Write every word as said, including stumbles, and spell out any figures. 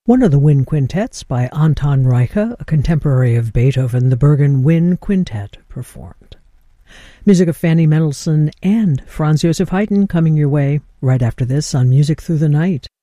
One of the Wind Quintets by Anton Reicha, a contemporary of Beethoven, the Bergen Wind Quintet, performed. Music of Fanny Mendelssohn and Franz Joseph Haydn coming your way right after this on Music Through the Night.